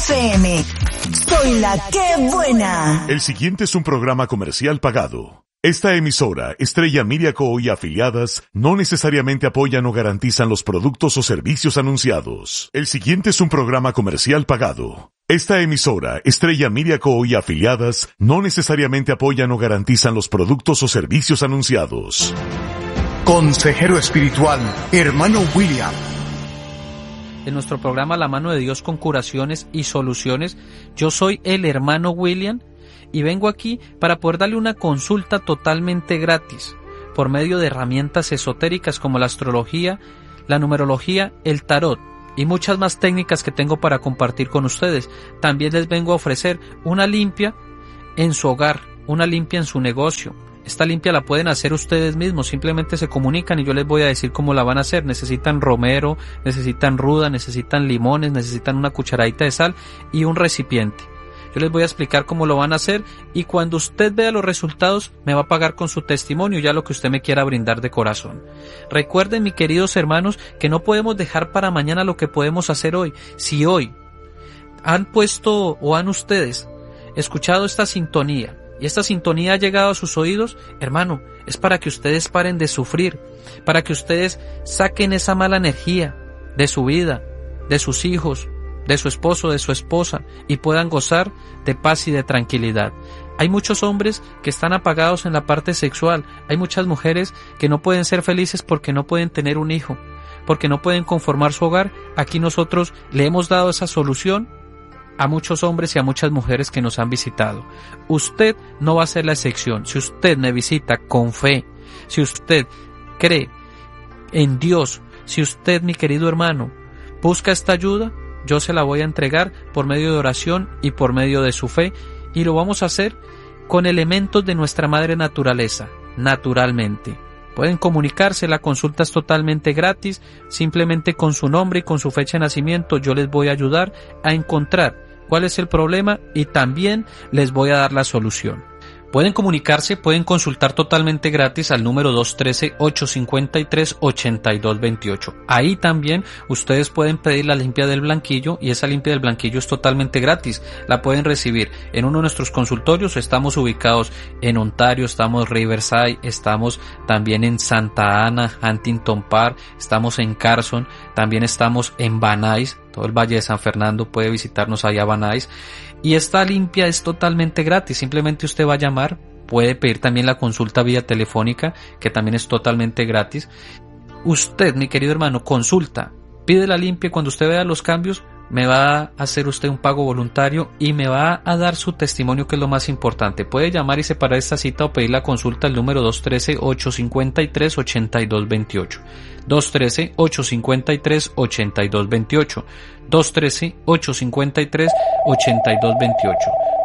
FM. Soy la que buena. El siguiente es un programa comercial pagado. Esta emisora, Estrella Miriaco y afiliadas, no necesariamente apoyan o garantizan los productos o servicios anunciados. El siguiente es un programa comercial pagado. Esta emisora, Estrella Miriaco y afiliadas, no necesariamente apoyan o garantizan los productos o servicios anunciados. Consejero espiritual, hermano William. En nuestro programa La Mano de Dios con Curaciones y Soluciones, yo soy el hermano William y vengo aquí para poder darle una consulta totalmente gratis por medio de herramientas esotéricas como la astrología, la numerología, el tarot y muchas más técnicas que tengo para compartir con ustedes. También les vengo a ofrecer una limpia en su hogar, una limpia en su negocio. Esta limpia la pueden hacer ustedes mismos, simplemente se comunican y yo les voy a decir cómo la van a hacer. Necesitan romero, necesitan ruda, necesitan limones, necesitan una cucharadita de sal y un recipiente. Yo les voy a explicar cómo lo van a hacer y cuando usted vea los resultados me va a pagar con su testimonio ya lo que usted me quiera brindar de corazón. Recuerden, mis queridos hermanos, que no podemos dejar para mañana lo que podemos hacer hoy. Si hoy han puesto o han ustedes escuchado esta sintonía y esta sintonía ha llegado a sus oídos, hermano, es para que ustedes paren de sufrir, para que ustedes saquen esa mala energía de su vida, de sus hijos, de su esposo, de su esposa y puedan gozar de paz y de tranquilidad. Hay muchos hombres que están apagados en la parte sexual, hay muchas mujeres que no pueden ser felices porque no pueden tener un hijo, porque no pueden conformar su hogar. Aquí nosotros le hemos dado esa solución a muchos hombres y a muchas mujeres que nos han visitado. Usted no va a ser la excepción. Si usted me visita con fe, si usted cree en Dios, si usted, mi querido hermano, busca esta ayuda, yo se la voy a entregar por medio de oración y por medio de su fe y lo vamos a hacer con elementos de nuestra madre naturaleza, naturalmente. Pueden comunicarse, la consulta es totalmente gratis, simplemente con su nombre y con su fecha de nacimiento yo les voy a ayudar a encontrar cuál es el problema y también les voy a dar la solución. Pueden comunicarse, pueden consultar totalmente gratis al número 213-853-8228. Ahí también ustedes pueden pedir la limpia del blanquillo y esa limpia del blanquillo es totalmente gratis. La pueden recibir en uno de nuestros consultorios. Estamos ubicados en Ontario, estamos en Riverside, estamos también en Santa Ana, Huntington Park, estamos en Carson, también estamos en Van Nuys, todo el Valle de San Fernando puede visitarnos allá a Van Nuys. Y esta limpia es totalmente gratis, simplemente usted va a llamar, puede pedir también la consulta vía telefónica, que también es totalmente gratis. Usted, mi querido hermano, consulta, pide la limpia y cuando usted vea los cambios, me va a hacer usted un pago voluntario y me va a dar su testimonio, que es lo más importante. Puede llamar y separar esta cita o pedir la consulta al número 213-853-8228. 213-853-8228. 213-853-8228.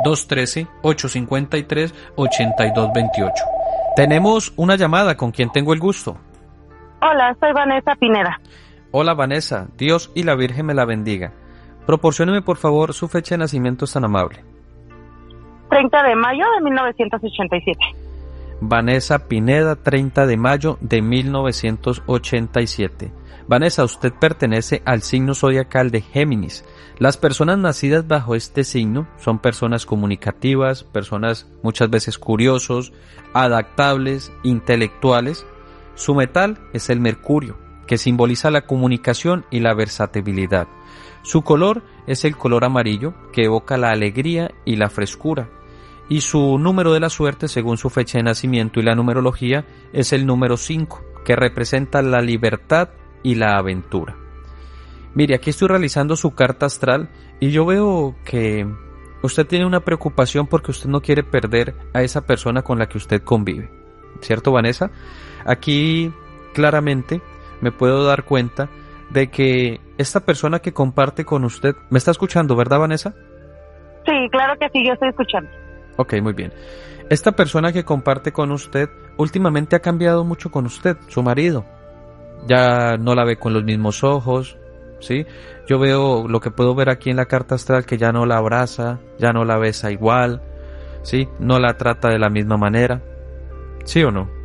213-853-8228. Tenemos una llamada con quien tengo el gusto. Hola, soy Vanessa Pineda. Hola Vanessa, Dios y la Virgen me la bendiga. Proporcióneme por favor su fecha de nacimiento, es tan amable. 30 de mayo de 1987. Vanessa Pineda, 30 de mayo de 1987. Vanessa, usted pertenece al signo zodiacal de Géminis. Las personas nacidas bajo este signo son personas comunicativas, personas muchas veces curiosos, adaptables, intelectuales. Su metal es el mercurio, que simboliza la comunicación y la versatilidad. Su color es el color amarillo, que evoca la alegría y la frescura. Y su número de la suerte, según su fecha de nacimiento y la numerología, es el número 5, que representa la libertad y la aventura. Mire, aquí estoy realizando su carta astral y yo veo que usted tiene una preocupación porque usted no quiere perder a esa persona con la que usted convive. ¿Cierto, Vanessa? Aquí claramente me puedo dar cuenta de que esta persona que comparte con usted, ¿me está escuchando, verdad, Vanessa? Sí, claro que sí, yo estoy escuchando. Ok, muy bien. Esta persona que comparte con usted últimamente ha cambiado mucho con usted, su marido. Ya no la ve con los mismos ojos, ¿sí? Yo veo lo que puedo ver aquí en la carta astral, que ya no la abraza, ya no la besa igual, ¿sí? No la trata de la misma manera, ¿sí o no?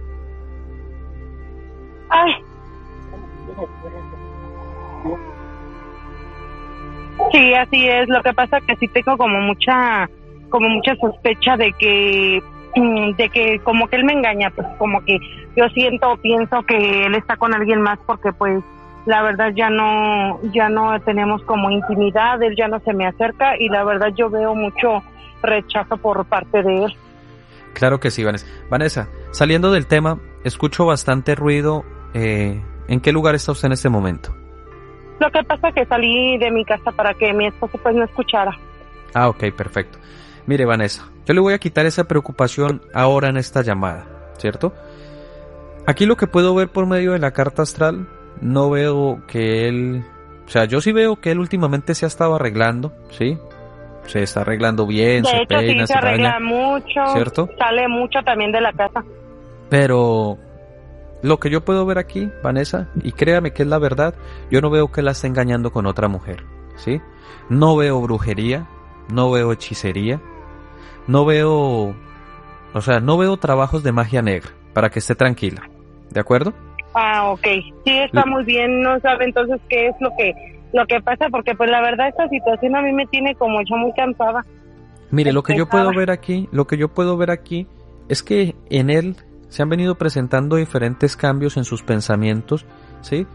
Ay. Sí, Sí, así es. Lo que pasa que sí tengo como mucha sospecha de que como que él me engaña, pues como que yo pienso que él está con alguien más, porque pues la verdad ya no tenemos como intimidad, él ya no se me acerca y la verdad yo veo mucho rechazo por parte de él. Claro que sí, Vanessa. Vanessa, saliendo del tema, escucho bastante ruido. ¿En qué lugar está usted en este momento? Lo que pasa es que salí de mi casa para que mi esposo pues no escuchara. Ah, ok, perfecto. Mire, Vanessa, yo le voy a quitar esa preocupación ahora en esta llamada, ¿cierto? Aquí lo que puedo ver por medio de la carta astral, no veo que él... O sea, yo sí veo que él últimamente se ha estado arreglando, ¿sí? Se está arreglando bien, se peina, se arregla mucho, ¿cierto? Sale mucho también de la casa. Pero lo que yo puedo ver aquí, Vanessa, y créame que es la verdad, yo no veo que la esté engañando con otra mujer, ¿sí? No veo brujería, no veo hechicería, no veo trabajos de magia negra, para que esté tranquila, ¿de acuerdo? Ah, ok, sí, está muy bien. No sabe entonces qué es lo que pasa, porque pues la verdad esta situación a mí me tiene como yo muy cansada. Mire, lo que yo puedo ver aquí es que en él se han venido presentando diferentes cambios en sus pensamientos, ¿sí?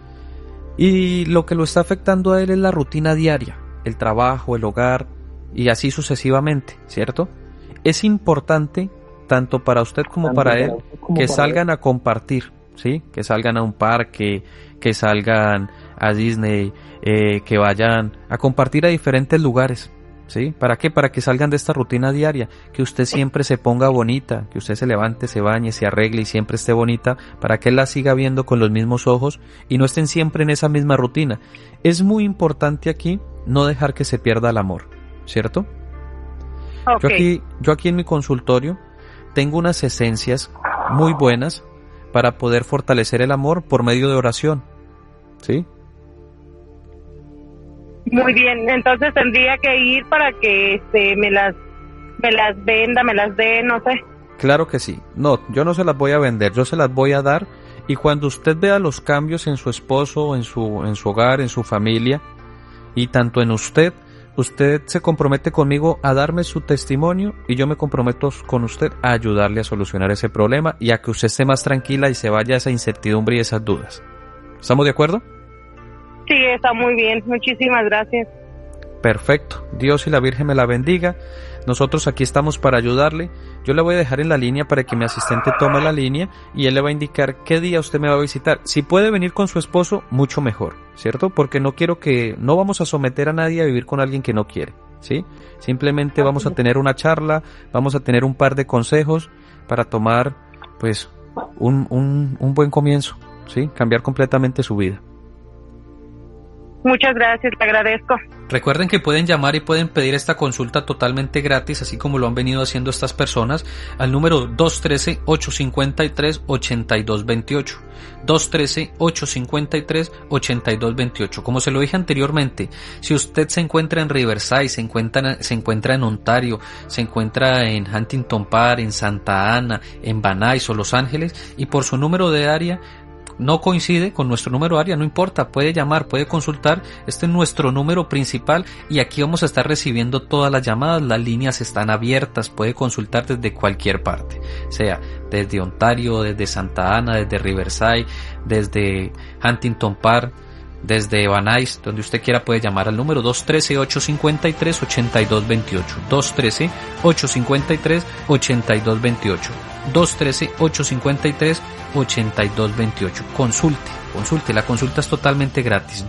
Y lo que lo está afectando a él es la rutina diaria, el trabajo, el hogar y así sucesivamente, ¿cierto? Es importante, tanto para usted como para él, que salgan a compartir, ¿sí? Que salgan a un parque, que salgan a Disney, que vayan a compartir a diferentes lugares, ¿sí? ¿Para qué? Para que salgan de esta rutina diaria, que usted siempre se ponga bonita, que usted se levante, se bañe, se arregle y siempre esté bonita, para que él la siga viendo con los mismos ojos y no estén siempre en esa misma rutina. Es muy importante aquí no dejar que se pierda el amor, ¿cierto? Okay. Yo aquí en mi consultorio tengo unas esencias muy buenas para poder fortalecer el amor por medio de oración, ¿sí? Muy bien, entonces tendría que ir para que me las venda, me las dé, no sé. Claro que sí. No, yo no se las voy a vender, yo se las voy a dar, y cuando usted vea los cambios en su esposo, en su hogar, en su familia, y tanto en usted se compromete conmigo a darme su testimonio y yo me comprometo con usted a ayudarle a solucionar ese problema y a que usted esté más tranquila y se vaya esa incertidumbre y esas dudas. ¿Estamos de acuerdo? Sí, está muy bien. Muchísimas gracias. Perfecto. Dios y la Virgen me la bendiga. Nosotros aquí estamos para ayudarle. Yo le voy a dejar en la línea para que mi asistente tome la línea y él le va a indicar qué día usted me va a visitar. Si puede venir con su esposo, mucho mejor, ¿cierto? Porque no vamos a someter a nadie a vivir con alguien que no quiere, ¿sí? Simplemente vamos a tener una charla, vamos a tener un par de consejos para tomar, pues, un buen comienzo, ¿sí? Cambiar completamente su vida. Muchas gracias, te agradezco. Recuerden que pueden llamar y pueden pedir esta consulta totalmente gratis, así como lo han venido haciendo estas personas, al número 213-853-8228. 213-853-8228. Como se lo dije anteriormente, si usted se encuentra en Riverside, se encuentra en Ontario, se encuentra en Huntington Park, en Santa Ana, en Van Nuys o Los Ángeles, y por su número de área no coincide con nuestro número de área, no importa, puede llamar, puede consultar, este es nuestro número principal y aquí vamos a estar recibiendo todas las llamadas, las líneas están abiertas, puede consultar desde cualquier parte, sea desde Ontario, desde Santa Ana, desde Riverside, desde Huntington Park, desde Van Nuys, donde usted quiera puede llamar al número 213-853-8228, 213-853-8228, 213-853-8228. Consulte, la consulta es totalmente gratis,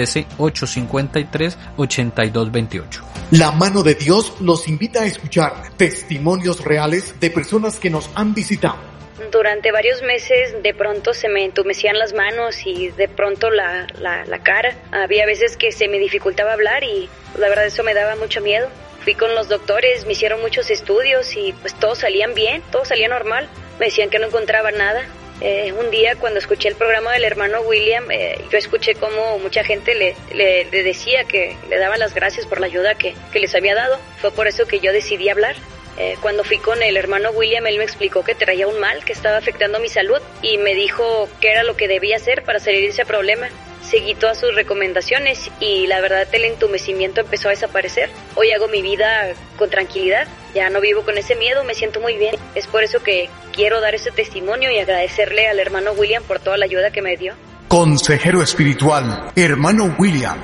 213-853-8228. La mano de Dios los invita a escuchar testimonios reales de personas que nos han visitado. Durante varios meses de pronto se me entumecían las manos y de pronto la cara. Había veces que se me dificultaba hablar y la verdad eso me daba mucho miedo. Fui con los doctores, me hicieron muchos estudios y pues todos salían bien, todo salía normal. Me decían que no encontraba nada. Un día cuando escuché el programa del hermano William, yo escuché cómo mucha gente le decía que le daban las gracias por la ayuda que les había dado. Fue por eso que yo decidí hablar. Cuando fui con el hermano William, él me explicó que traía un mal que estaba afectando mi salud y me dijo qué era lo que debía hacer para salir de ese problema. seguí todas sus recomendaciones y la verdad el entumecimiento empezó a desaparecer. Hoy hago mi vida con tranquilidad, ya no vivo con ese miedo, me siento muy bien. Es por eso que quiero dar ese testimonio y agradecerle al hermano William por toda la ayuda que me dio. Consejero espiritual, hermano William.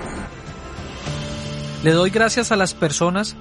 Le doy gracias a las personas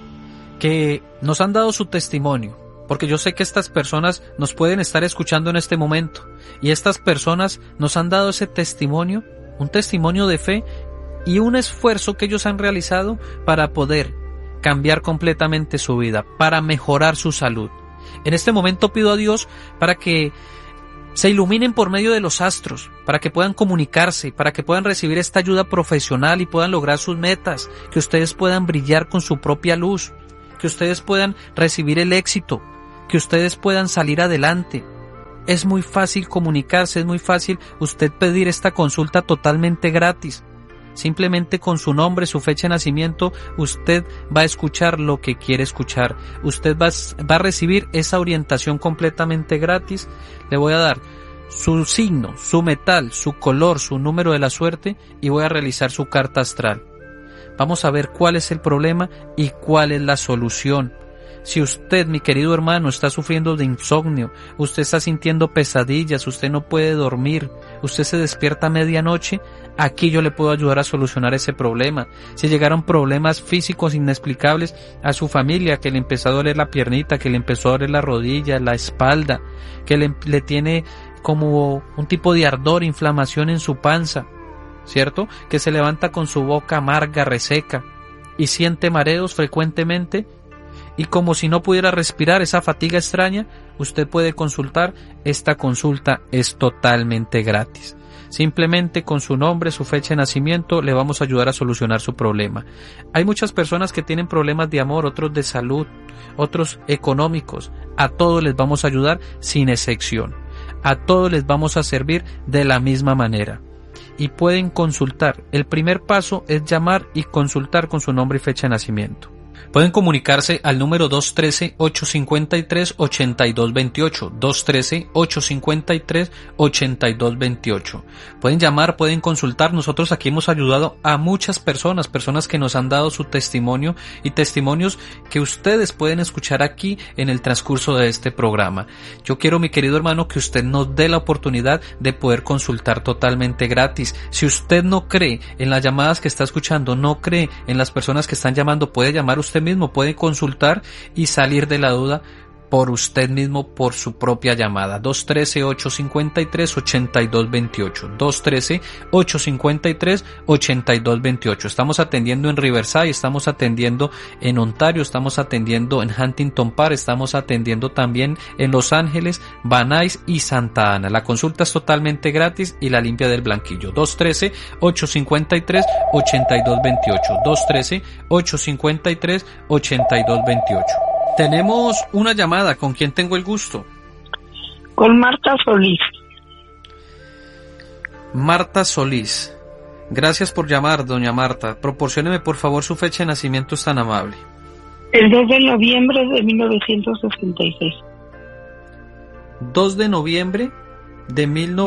que nos han dado su testimonio, porque yo sé que estas personas nos pueden estar escuchando en este momento, y estas personas nos han dado ese testimonio, un testimonio de fe y un esfuerzo que ellos han realizado para poder cambiar completamente su vida, para mejorar su salud. En este momento pido a Dios para que se iluminen por medio de los astros, para que puedan comunicarse, para que puedan recibir esta ayuda profesional y puedan lograr sus metas, que ustedes puedan brillar con su propia luz, que ustedes puedan recibir el éxito, que ustedes puedan salir adelante. Es muy fácil comunicarse, es muy fácil usted pedir esta consulta totalmente gratis. Simplemente con su nombre, su fecha de nacimiento, usted va a escuchar lo que quiere escuchar. Usted va a recibir esa orientación completamente gratis. Le voy a dar su signo, su metal, su color, su número de la suerte y voy a realizar su carta astral. Vamos a ver cuál es el problema y cuál es la solución. Si usted, mi querido hermano, está sufriendo de insomnio, usted está sintiendo pesadillas, usted no puede dormir, usted se despierta a medianoche, aquí yo le puedo ayudar a solucionar ese problema. Si llegaron problemas físicos inexplicables a su familia, que le empezó a doler la piernita, que le empezó a doler la rodilla, la espalda, que le tiene como un tipo de ardor, inflamación en su panza, ¿cierto? Que se levanta con su boca amarga, reseca y siente mareos frecuentemente, y como si no pudiera respirar, esa fatiga extraña, usted puede consultar. Esta consulta es totalmente gratis. Simplemente con su nombre, su fecha de nacimiento, le vamos a ayudar a solucionar su problema. Hay muchas personas que tienen problemas de amor, otros de salud, otros económicos. A todos les vamos a ayudar sin excepción. A todos les vamos a servir de la misma manera. Y pueden consultar. El primer paso es llamar y consultar con su nombre y fecha de nacimiento. Pueden comunicarse al número 213-853-8228, 213-853-8228. Pueden llamar, pueden consultar. Nosotros aquí hemos ayudado a muchas personas que nos han dado su testimonio y testimonios que ustedes pueden escuchar aquí en el transcurso de este programa. Yo quiero, mi querido hermano, que usted nos dé la oportunidad de poder consultar totalmente gratis. Si usted no cree en las llamadas que está escuchando, no cree en las personas que están llamando, puede llamar usted mismo, puede consultar y salir de la duda por usted mismo, por su propia llamada. 213-853-8228, 213-853-8228. Estamos atendiendo en Riverside, estamos atendiendo en Ontario, estamos atendiendo en Huntington Park, estamos atendiendo también en Los Ángeles, Van Nuys y Santa Ana. La consulta es totalmente gratis y la limpia del blanquillo. 213-853-8228, 213-853-8228. Tenemos una llamada. ¿Con quién tengo el gusto? Con Marta Solís. Marta Solís. Gracias por llamar, doña Marta. Proporcióneme por favor su fecha de nacimiento, es tan amable. El 2 de noviembre de 1966. 2 de noviembre de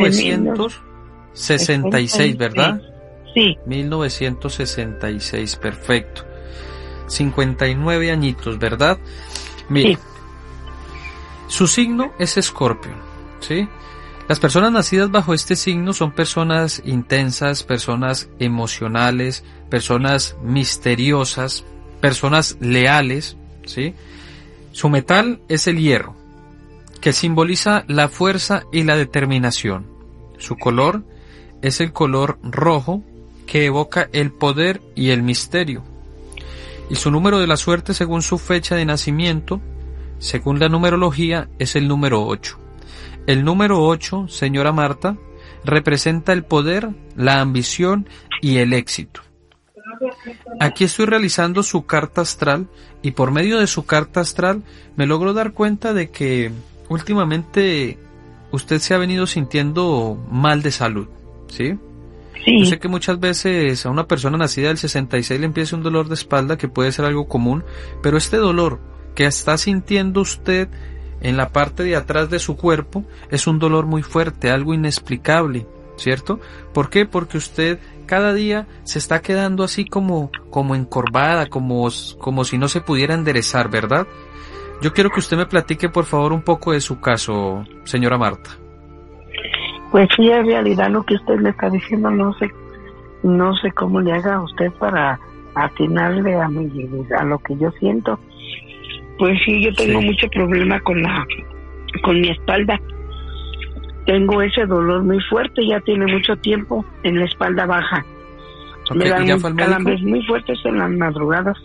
1966, ¿verdad? Sí. 1966, perfecto. 59 añitos, ¿verdad? Mire, sí. Su signo es Escorpio, ¿sí? Las personas nacidas bajo este signo son personas intensas, personas emocionales, personas misteriosas, personas leales, ¿sí? Su metal es el hierro, que simboliza la fuerza y la determinación. Su color es el color rojo, que evoca el poder y el misterio. Y su número de la suerte, según su fecha de nacimiento, según la numerología, es el número 8. El número 8, señora Marta, representa el poder, la ambición y el éxito. Aquí estoy realizando su carta astral y por medio de su carta astral me logro dar cuenta de que últimamente usted se ha venido sintiendo mal de salud, ¿sí? Sí. Yo sé que muchas veces a una persona nacida del 66 le empieza un dolor de espalda que puede ser algo común, pero este dolor que está sintiendo usted en la parte de atrás de su cuerpo es un dolor muy fuerte, algo inexplicable, ¿cierto? ¿Por qué? Porque usted cada día se está quedando así como encorvada, como si no se pudiera enderezar, ¿verdad? Yo quiero que usted me platique, por favor, un poco de su caso, señora Marta. Pues sí, en realidad lo que usted me está diciendo, no sé cómo le haga a usted para atinarle a lo que yo siento. Pues sí, yo tengo mucho problema con mi espalda. Tengo ese dolor muy fuerte, ya tiene mucho tiempo en la espalda baja. Okay, me dan ¿ya fue al médico? calambres muy fuertes en las madrugadas.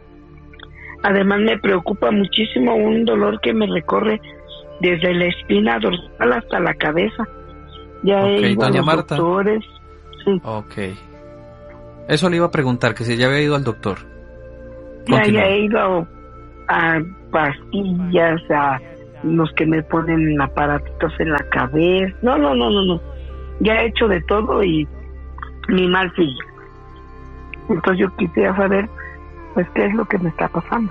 Además me preocupa muchísimo un dolor que me recorre desde la espina dorsal hasta la cabeza. Ya he ido a los doctores. Sí. Ok. Eso le iba a preguntar, que si ya había ido al doctor. Ya he ido a pastillas, a los que me ponen aparatitos en la cabeza. No. Ya he hecho de todo y mi mal sigue. Entonces yo quisiera saber, pues, qué es lo que me está pasando.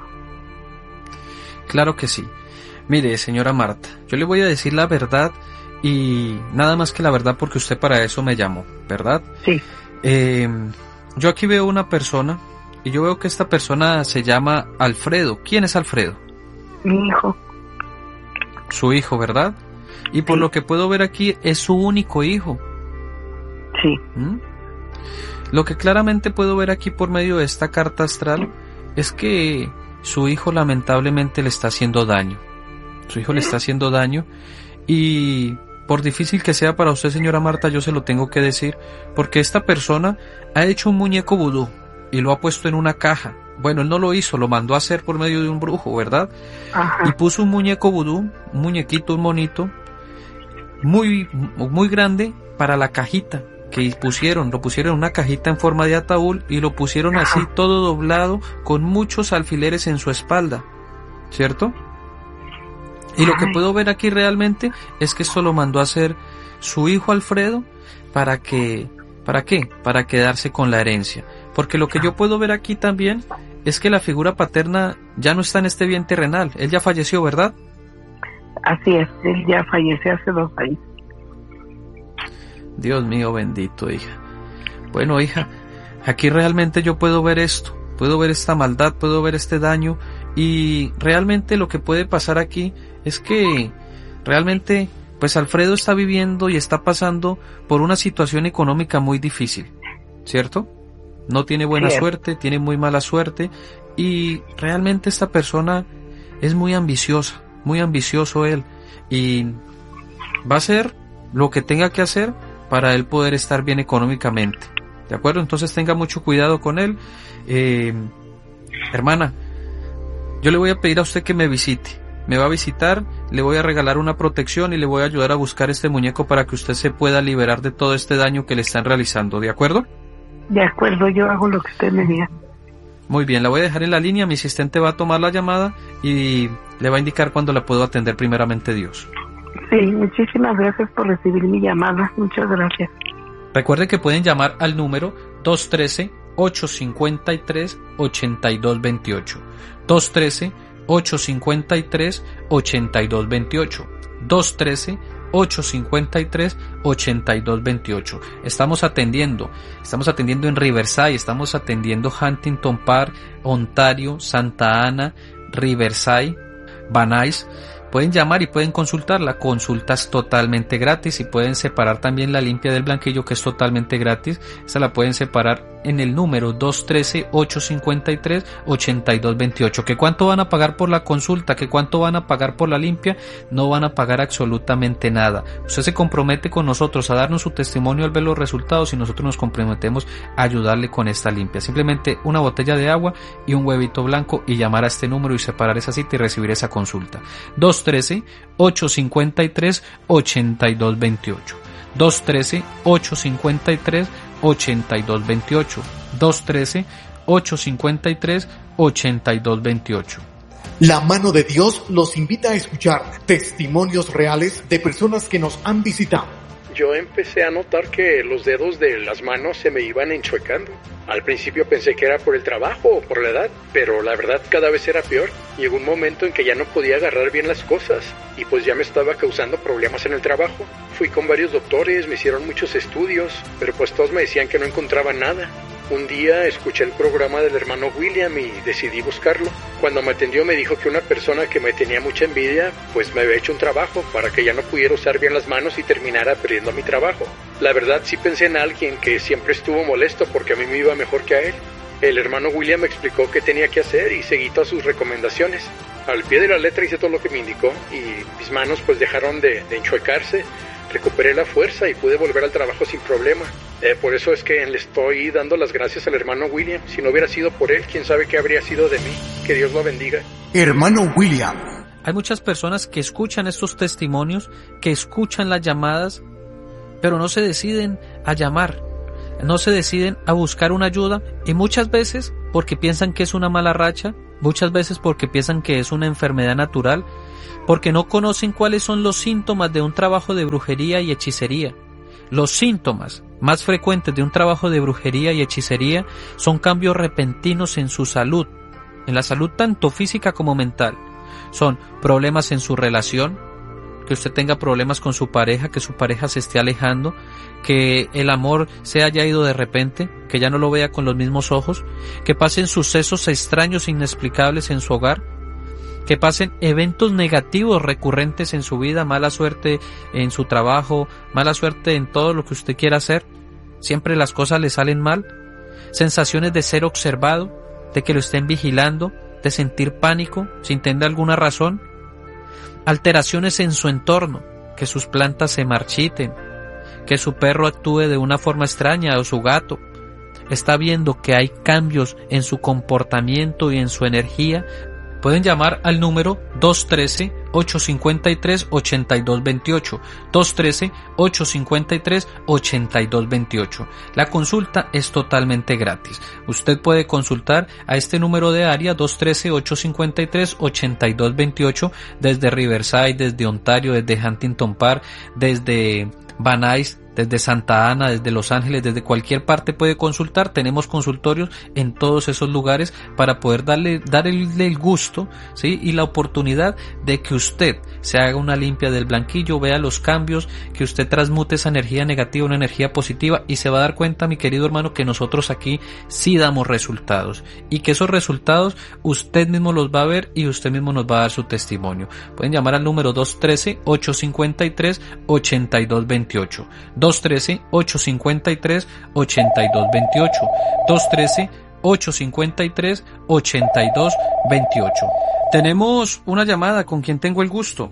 Claro que sí. Mire, señora Marta, yo le voy a decir la verdad y nada más que la verdad porque usted para eso me llamó, ¿verdad? Sí. Yo aquí veo una persona y yo veo que esta persona se llama Alfredo. ¿Quién es Alfredo? Mi hijo. Su hijo, ¿verdad? Y por lo que puedo ver aquí es su único hijo. Sí. Lo que claramente puedo ver aquí por medio de esta carta astral es que su hijo lamentablemente le está haciendo daño. Su hijo le está haciendo daño y por difícil que sea para usted, señora Marta, yo se lo tengo que decir, porque esta persona ha hecho un muñeco vudú y lo ha puesto en una caja. Bueno, él no lo hizo, lo mandó a hacer por medio de un brujo, ¿verdad? Ajá. Y puso un muñeco vudú, un muñequito, un monito, muy grande para la cajita que lo pusieron en una cajita en forma de ataúd y lo pusieron así todo doblado con muchos alfileres en su espalda, ¿cierto? Y lo que puedo ver aquí realmente es que esto lo mandó a hacer su hijo Alfredo ¿para qué? Para quedarse con la herencia. Porque lo que yo puedo ver aquí también es que la figura paterna ya no está en este bien terrenal. Él ya falleció, ¿verdad? Así es, él ya falleció hace 2 años. Dios mío bendito, hija. Bueno, hija, aquí realmente yo puedo ver esto, puedo ver esta maldad, puedo ver este daño y realmente lo que puede pasar aquí es que realmente pues Alfredo está viviendo y está pasando por una situación económica muy difícil, ¿cierto? No tiene buena suerte, tiene muy mala suerte y realmente esta persona es muy ambiciosa, muy ambicioso él y va a hacer lo que tenga que hacer para él poder estar bien económicamente, ¿de acuerdo? Entonces tenga mucho cuidado con él. Hermana, yo le voy a pedir a usted que me visite, me va a visitar, le voy a regalar una protección y le voy a ayudar a buscar este muñeco para que usted se pueda liberar de todo este daño que le están realizando, ¿de acuerdo? De acuerdo, yo hago lo que usted me diga. Muy bien, la voy a dejar en la línea, mi asistente va a tomar la llamada y le va a indicar cuándo la puedo atender primeramente Dios. Sí, muchísimas gracias por recibir mi llamada, muchas gracias. Recuerde que pueden llamar al número 213-853-8228, 213-853-8228, 213-853-8228. Estamos atendiendo en Riverside, estamos atendiendo Huntington Park, Ontario, Santa Ana, Riverside, Van Nuys. Pueden llamar y pueden consultar, la consulta es totalmente gratis y pueden separar también la limpia del blanquillo que es totalmente gratis, esa la pueden separar en el número 213-853-8228. ¿Que cuánto van a pagar por la consulta? ¿Que cuánto van a pagar por la limpia? No van a pagar absolutamente nada. Usted se compromete con nosotros a darnos su testimonio al ver los resultados y nosotros nos comprometemos a ayudarle con esta limpia. Simplemente una botella de agua y un huevito blanco y llamar a este número y separar esa cita y recibir esa consulta. 213-853-8228. 213-853-8228. 213-853-8228. La mano de Dios los invita a escuchar testimonios reales de personas que nos han visitado. Yo empecé a notar que los dedos de las manos se me iban enchuecando. Al principio pensé que era por el trabajo o por la edad, pero la verdad cada vez era peor. Llegó un momento en que ya no podía agarrar bien las cosas y pues ya me estaba causando problemas en el trabajo. Fui con varios doctores, me hicieron muchos estudios, pero pues todos me decían que no encontraban nada. Un día escuché el programa del hermano William y decidí buscarlo. Cuando me atendió me dijo que una persona que me tenía mucha envidia, pues me había hecho un trabajo para que ya no pudiera usar bien las manos y terminara perdiendo mi trabajo. La verdad sí pensé en alguien que siempre estuvo molesto porque a mí me iba mejor que a él. El hermano William me explicó qué tenía que hacer y seguí todas sus recomendaciones. Al pie de la letra hice todo lo que me indicó y mis manos pues dejaron de enchuecarse. Recuperé la fuerza y pude volver al trabajo sin problema. Por eso es que le estoy dando las gracias al hermano William. Si no hubiera sido por él, quién sabe qué habría sido de mí. Que Dios lo bendiga. Hermano William. Hay muchas personas que escuchan estos testimonios, que escuchan las llamadas, pero no se deciden a llamar, no se deciden a buscar una ayuda, y muchas veces porque piensan que es una mala racha, muchas veces porque piensan que es una enfermedad natural, porque no conocen cuáles son los síntomas de un trabajo de brujería y hechicería. Los síntomas más frecuentes de un trabajo de brujería y hechicería son cambios repentinos en su salud, en la salud tanto física como mental. Son problemas en su relación, que usted tenga problemas con su pareja, que su pareja se esté alejando, que el amor se haya ido de repente, que ya no lo vea con los mismos ojos, que pasen sucesos extraños e inexplicables en su hogar, que pasen eventos negativos recurrentes en su vida, mala suerte en su trabajo, mala suerte en todo lo que usted quiera hacer, siempre las cosas le salen mal, sensaciones de ser observado, de que lo estén vigilando, de sentir pánico sin tener alguna razón, alteraciones en su entorno, que sus plantas se marchiten, que su perro actúe de una forma extraña o su gato, está viendo que hay cambios en su comportamiento y en su energía, pueden llamar al número 213-853-8228, 213-853-8228. La consulta es totalmente gratis. Usted puede consultar a este número de área 213-853-8228 desde Riverside, desde Ontario, desde Huntington Park, desde Van Nuys, desde Santa Ana, desde Los Ángeles, desde cualquier parte puede consultar. Tenemos consultorios en todos esos lugares para poder darle el gusto, ¿sí? Y la oportunidad de que usted se haga una limpia del blanquillo, vea los cambios, que usted transmute esa energía negativa a una energía positiva, y se va a dar cuenta, mi querido hermano, que nosotros aquí sí damos resultados, y que esos resultados usted mismo los va a ver y usted mismo nos va a dar su testimonio. Pueden llamar al número 213-853-8228, 213-853-8228, 213-853-8228. Tenemos una llamada. ¿Con quién tengo el gusto?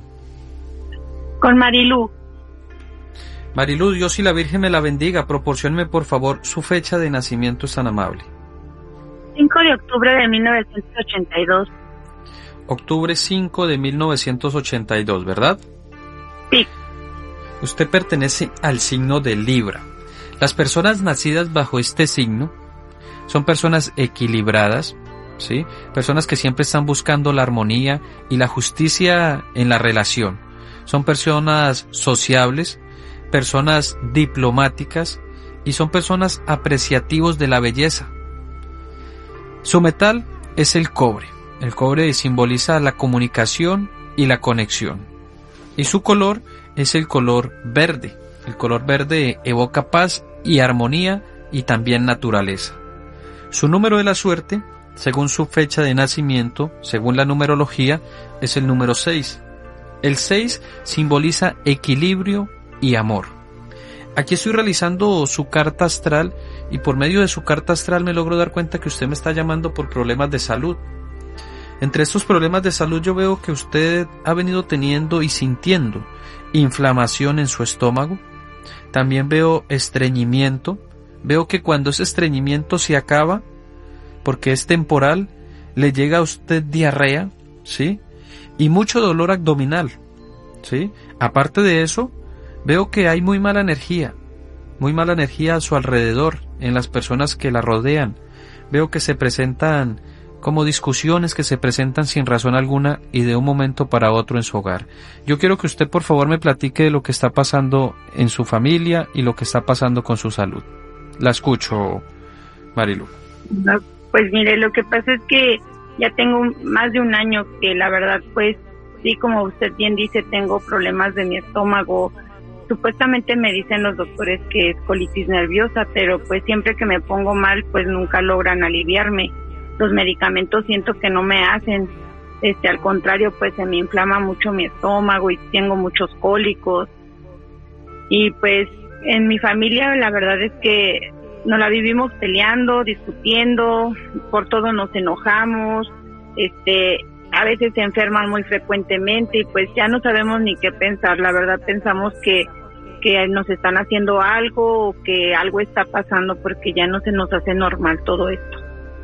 Con Marilú. Marilú, Dios y la Virgen me la bendiga. Proporcióneme por favor su fecha de nacimiento, es tan amable. 5 de octubre de 1982. Octubre 5 de 1982, ¿verdad? Sí. Usted pertenece al signo de Libra. Las personas nacidas bajo este signo son personas equilibradas, ¿sí? Personas que siempre están buscando la armonía y la justicia en la relación. Son personas sociables, personas diplomáticas y son personas apreciativos de la belleza. Su metal es el cobre. El cobre simboliza la comunicación y la conexión. Y su color es el color verde. El color verde evoca paz y armonía y también naturaleza. Su número de la suerte, según su fecha de nacimiento, según la numerología, es el número 6. El 6 simboliza equilibrio y amor. Aquí estoy realizando su carta astral y por medio de su carta astral me logro dar cuenta que usted me está llamando por problemas de salud. Entre estos problemas de salud yo veo que usted ha venido teniendo y sintiendo inflamación en su estómago. También veo estreñimiento. Veo que cuando ese estreñimiento se acaba, porque es temporal, le llega a usted diarrea, ¿sí? Y mucho dolor abdominal, ¿sí? Aparte de eso, veo que hay muy mala energía a su alrededor, en las personas que la rodean. Veo que se presentan como discusiones que se presentan sin razón alguna y de un momento para otro en su hogar. Yo quiero que usted por favor me platique de lo que está pasando en su familia y lo que está pasando con su salud. La escucho, Marilu. No, pues mire, lo que pasa es que ya tengo más de un año que la verdad pues sí, como usted bien dice, tengo problemas de mi estómago, supuestamente me dicen los doctores que es colitis nerviosa, pero pues siempre que me pongo mal, pues nunca logran aliviarme. Los medicamentos siento que no me hacen, al contrario, pues se me inflama mucho mi estómago y tengo muchos cólicos. Y pues en mi familia la verdad es que nos la vivimos peleando, discutiendo, por todo nos enojamos, a veces se enferman muy frecuentemente y pues ya no sabemos ni qué pensar. La verdad pensamos que nos están haciendo algo o que algo está pasando porque ya no se nos hace normal todo esto.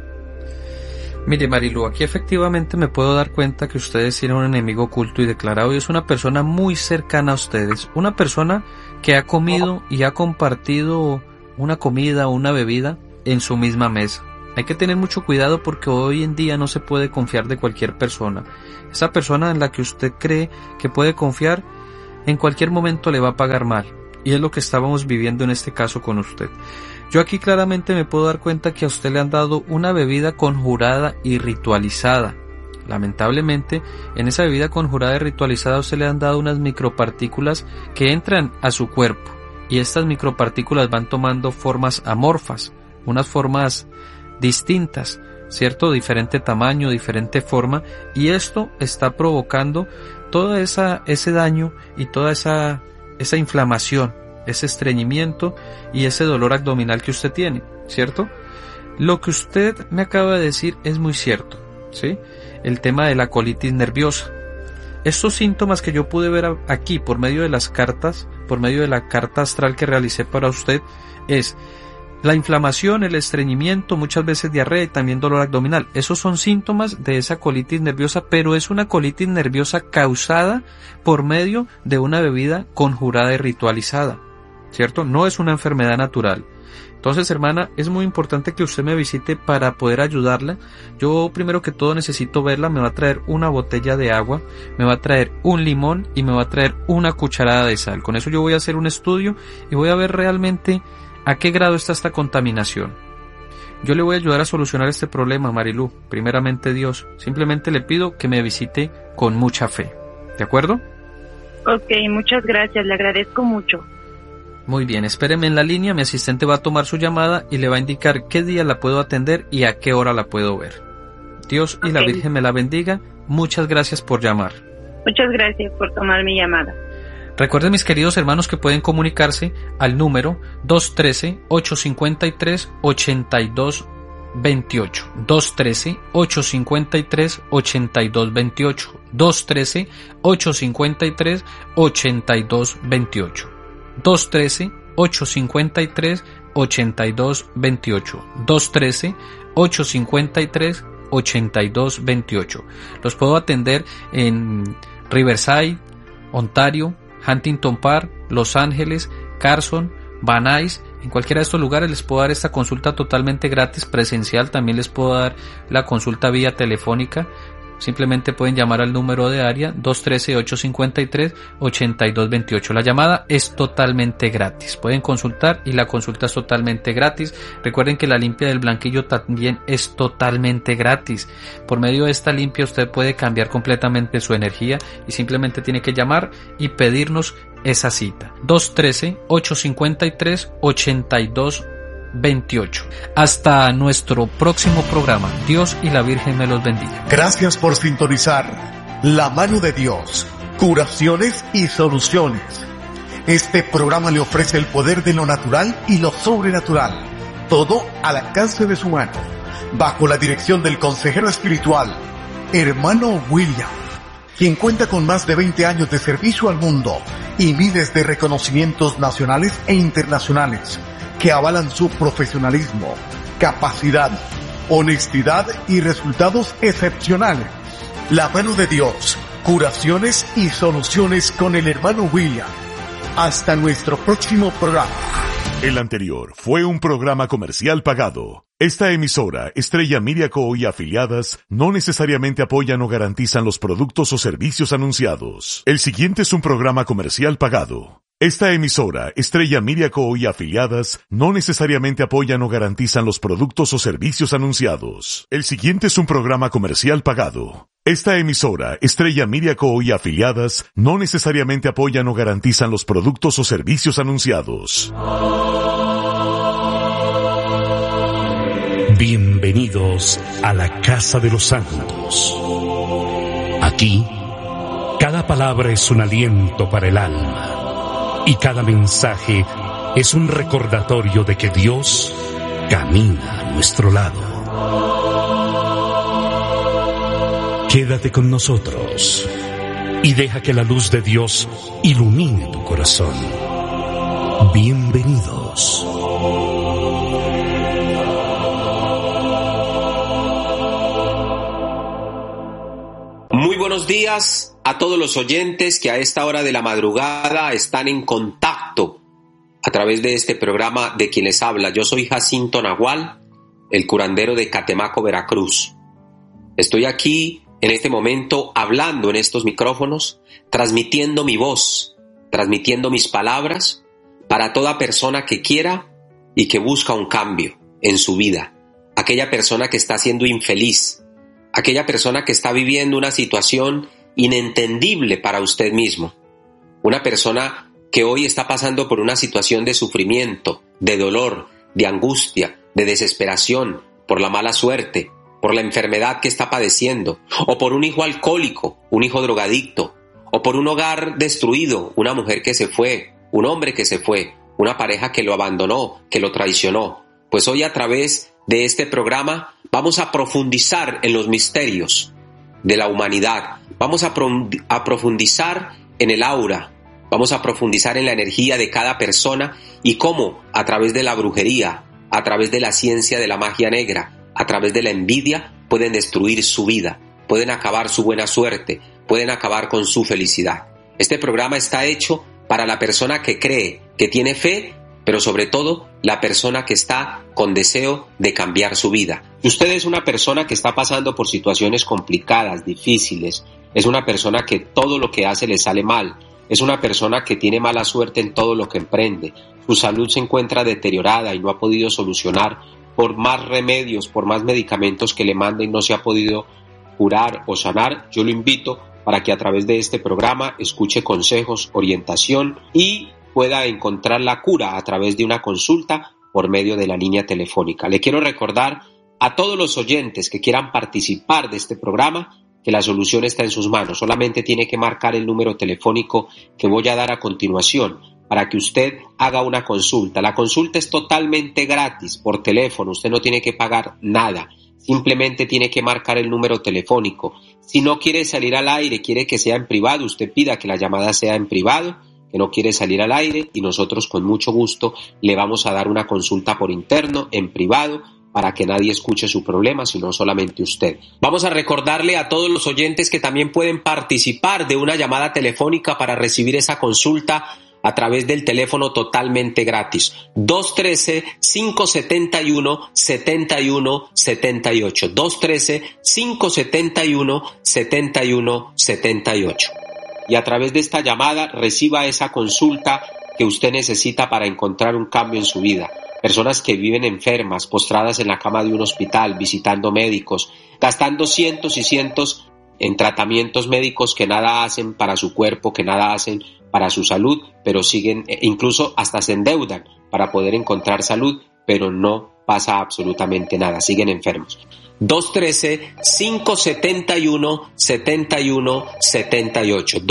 Mire, Marilu, aquí efectivamente me puedo dar cuenta que ustedes tienen un enemigo oculto y declarado y es una persona muy cercana a ustedes, una persona que ha comido y ha compartido una comida o una bebida en su misma mesa. Hay que tener mucho cuidado porque hoy en día no se puede confiar de cualquier persona. Esa persona en la que usted cree que puede confiar, en cualquier momento le va a pagar mal. Y es lo que estábamos viviendo en este caso con usted. Yo aquí claramente me puedo dar cuenta que a usted le han dado una bebida conjurada y ritualizada. Lamentablemente, en esa bebida conjurada y ritualizada a usted le han dado unas micropartículas que entran a su cuerpo. Y estas micropartículas van tomando formas amorfas, unas formas distintas, ¿cierto? Diferente tamaño, diferente forma, y esto está provocando todo ese daño y toda esa inflamación, ese estreñimiento y ese dolor abdominal que usted tiene, ¿cierto? Lo que usted me acaba de decir es muy cierto, ¿sí? El tema de la colitis nerviosa. Estos síntomas que yo pude ver aquí por medio de las cartas, por medio de la carta astral que realicé para usted, es la inflamación, el estreñimiento, muchas veces diarrea y también dolor abdominal. Esos son síntomas de esa colitis nerviosa, pero es una colitis nerviosa causada por medio de una bebida conjurada y ritualizada, ¿cierto? No es una enfermedad natural. Entonces, hermana, es muy importante que usted me visite para poder ayudarla. Yo primero que todo necesito verla, me va a traer una botella de agua, me va a traer un limón y me va a traer una cucharada de sal. Con eso yo voy a hacer un estudio y voy a ver realmente a qué grado está esta contaminación. Yo le voy a ayudar a solucionar este problema, Marilu. Primeramente Dios, simplemente le pido que me visite con mucha fe. ¿De acuerdo? Ok, muchas gracias, le agradezco mucho. Muy bien, espéreme en la línea, mi asistente va a tomar su llamada y le va a indicar qué día la puedo atender y a qué hora la puedo ver. Dios y la Virgen me la bendiga. Muchas gracias por llamar. Muchas gracias por tomar mi llamada. Recuerden, mis queridos hermanos, que pueden comunicarse al número 213-853-8228. 213-853-8228. 213-853-8228. 213-853-8228. 213-853-8228. Los puedo atender en Riverside, Ontario, Huntington Park, Los Ángeles, Carson, Van Nuys. En cualquiera de estos lugares les puedo dar esta consulta totalmente gratis, presencial. También les puedo dar la consulta vía telefónica. Simplemente pueden llamar al número de área 213-853-8228. La llamada es totalmente gratis. Pueden consultar y la consulta es totalmente gratis. Recuerden que la limpia del blanquillo también es totalmente gratis. Por medio de esta limpia usted puede cambiar completamente su energía y simplemente tiene que llamar y pedirnos esa cita. 213-853-8228. Hasta nuestro próximo programa. Dios y la Virgen me los bendiga. Gracias por sintonizar La Mano de Dios, curaciones y soluciones. Este programa le ofrece el poder de lo natural y lo sobrenatural, todo al alcance de su mano, bajo la dirección del consejero espiritual, hermano William, quien cuenta con más de 20 años de servicio al mundo y miles de reconocimientos nacionales e internacionales que avalan su profesionalismo, capacidad, honestidad y resultados excepcionales. La Mano de Dios, curaciones y soluciones con el hermano William. Hasta nuestro próximo programa. El anterior fue un programa comercial pagado. Esta emisora, Estrella Miriaco y afiliadas, no necesariamente apoyan o garantizan los productos o servicios anunciados. El siguiente es un programa comercial pagado. Esta emisora, Estrella Miriaco y afiliadas, no necesariamente apoyan o garantizan los productos o servicios anunciados. El siguiente es un programa comercial pagado. Esta emisora, Estrella Media Co. y afiliadas, no necesariamente apoyan o garantizan los productos o servicios anunciados. Bienvenidos a la Casa de los Santos. Aquí, cada palabra es un aliento para el alma y cada mensaje es un recordatorio de que Dios camina a nuestro lado. Quédate con nosotros y deja que la luz de Dios ilumine tu corazón. Bienvenidos. Muy buenos días a todos los oyentes que a esta hora de la madrugada están en contacto a través de este programa de quien les habla. Yo soy Jacinto Nahual, el curandero de Catemaco, Veracruz. Estoy aquí en este momento hablando en estos micrófonos, transmitiendo mi voz, transmitiendo mis palabras para toda persona que quiera y que busca un cambio en su vida. Aquella persona que está siendo infeliz, aquella persona que está viviendo una situación inentendible para usted mismo, una persona que hoy está pasando por una situación de sufrimiento, de dolor, de angustia, de desesperación, por la mala suerte, por la enfermedad que está padeciendo, o por un hijo alcohólico, un hijo drogadicto, o por un hogar destruido, una mujer que se fue, un hombre que se fue, una pareja que lo abandonó, que lo traicionó. Pues hoy a través de este programa vamos a profundizar en los misterios de la humanidad, vamos a profundizar en el aura, vamos a profundizar en la energía de cada persona y cómo a través de la brujería, a través de la ciencia de la magia negra, a través de la envidia pueden destruir su vida, pueden acabar su buena suerte, pueden acabar con su felicidad. Este programa está hecho para la persona que cree, que tiene fe, pero sobre todo la persona que está con deseo de cambiar su vida. Si usted es una persona que está pasando por situaciones complicadas, difíciles, es una persona que todo lo que hace le sale mal, es una persona que tiene mala suerte en todo lo que emprende, su salud se encuentra deteriorada y no ha podido solucionar por más remedios, por más medicamentos que le manden, no se ha podido curar o sanar, yo lo invito para que a través de este programa escuche consejos, orientación y pueda encontrar la cura a través de una consulta por medio de la línea telefónica. Le quiero recordar a todos los oyentes que quieran participar de este programa que la solución está en sus manos. Solamente tiene que marcar el número telefónico que voy a dar a continuación para que usted haga una consulta. La consulta es totalmente gratis por teléfono, usted no tiene que pagar nada. Simplemente tiene que marcar el número telefónico. Si no quiere salir al aire, quiere que sea en privado, usted pida que la llamada sea en privado, que no quiere salir al aire y nosotros con mucho gusto le vamos a dar una consulta por interno, en privado, para que nadie escuche su problema, sino solamente usted. Vamos a recordarle a todos los oyentes que también pueden participar de una llamada telefónica para recibir esa consulta a través del teléfono totalmente gratis. 213-571-7178. 213-571-7178. Y a través de esta llamada reciba esa consulta que usted necesita para encontrar un cambio en su vida. Personas que viven enfermas, postradas en la cama de un hospital, visitando médicos, gastando cientos y cientos en tratamientos médicos que nada hacen para su cuerpo, que nada hacen para su salud, pero siguen, incluso hasta se endeudan para poder encontrar salud, pero no pasa absolutamente nada, siguen enfermos. 213-571-7178.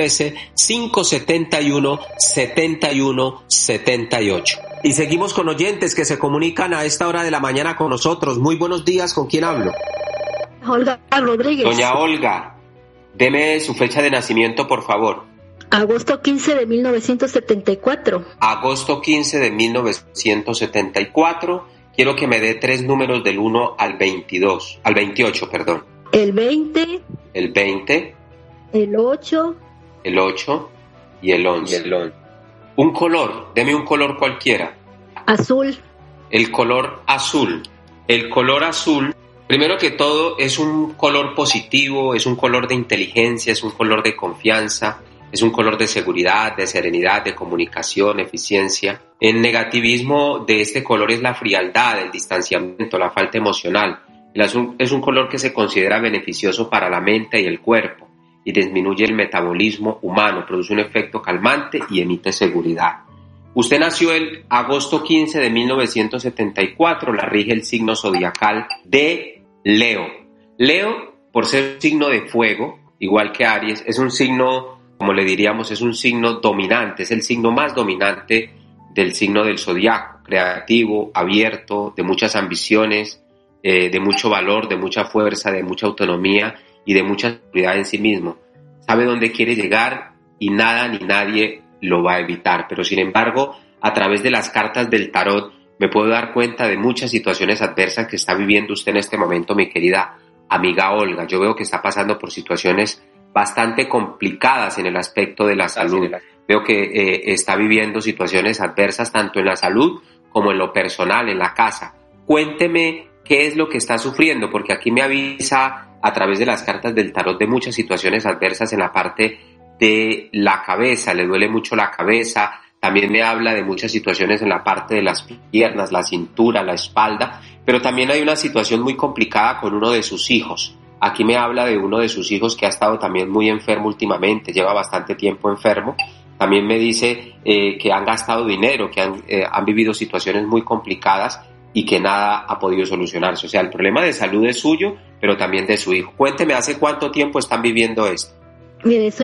213-571-7178. Y seguimos con oyentes que se comunican a esta hora de la mañana con nosotros. Muy buenos días, ¿con quién hablo? Olga Rodríguez. Doña Olga, deme su fecha de nacimiento, por favor. Agosto 15 de 1974. Agosto 15 de 1974. Quiero que me dé 3 números del 1 al 28, perdón. El 20. El 20. El 8. El 8 y el 11. Un color, deme un color cualquiera. Azul. El color azul. El color azul, primero que todo, es un color positivo, es un color de inteligencia, es un color de confianza, es un color de seguridad, de serenidad, de comunicación, eficiencia. El negativismo de este color es la frialdad, el distanciamiento, la falta emocional. El azul es un color que se considera beneficioso para la mente y el cuerpo y disminuye el metabolismo humano, produce un efecto calmante y emite seguridad. Usted nació el agosto 15 de 1974, la rige el signo zodiacal de Leo. Leo, por ser signo de fuego, igual que Aries, es un signo, como le diríamos, es un signo dominante, es el signo más dominante del signo del zodiaco, creativo, abierto, de muchas ambiciones, de mucho valor, de mucha fuerza, de mucha autonomía y de mucha seguridad en sí mismo. Sabe dónde quiere llegar y nada ni nadie lo va a evitar, pero sin embargo, a través de las cartas del tarot me puedo dar cuenta de muchas situaciones adversas que está viviendo usted en este momento, mi querida amiga Olga. Yo veo que está pasando por situaciones bastante complicadas en el aspecto de la salud. Veo que está viviendo situaciones adversas tanto en la salud como en lo personal, en la casa. Cuénteme qué es lo que está sufriendo, porque aquí me avisa a través de las cartas del tarot de muchas situaciones adversas en la parte de la cabeza. Le duele mucho la cabeza, también me habla de muchas situaciones en la parte de las piernas, la cintura, la espalda, pero también hay una situación muy complicada con uno de sus hijos. Aquí me habla de uno de sus hijos que ha estado también muy enfermo últimamente, lleva bastante tiempo enfermo. También me dice que han gastado dinero, que han vivido situaciones muy complicadas y que nada ha podido solucionarse. O sea, el problema de salud es suyo, pero también de su hijo. Cuénteme, ¿hace cuánto tiempo están viviendo esto? Mire, eso